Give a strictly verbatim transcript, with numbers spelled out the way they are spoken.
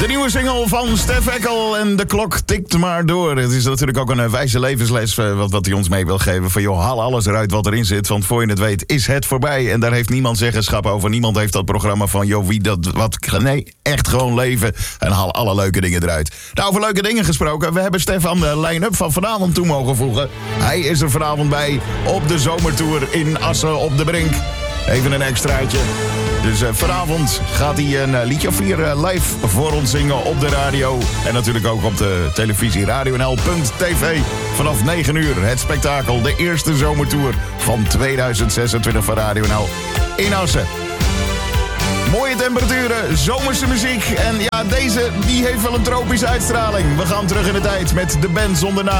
De nieuwe single van Stef Eckel en de klok tikt maar door. Het is natuurlijk ook een uh, wijze levensles uh, wat, wat hij ons mee wil geven. Van joh, haal alles eruit wat erin zit. Want voor je het weet is het voorbij. En daar heeft niemand zeggenschap over. Niemand heeft dat programma van joh, wie dat wat. Nee, echt gewoon leven. En haal alle leuke dingen eruit. Nou, over leuke dingen gesproken. We hebben Stefan de line-up van vanavond toe mogen voegen. Hij is er vanavond bij op de zomertour in Assen op de Brink. Even een extraatje. Dus uh, vanavond gaat hij een uh, liedje of vier uh, live voor ons zingen op de radio. En natuurlijk ook op de televisie radio n l punt t v. Vanaf negen uur het spektakel. De eerste zomertour van tweeduizend zesentwintig van Radio N L in Assen. Mooie temperaturen, zomerse muziek. En ja, deze die heeft wel een tropische uitstraling. We gaan terug in de tijd met de band zonder naam.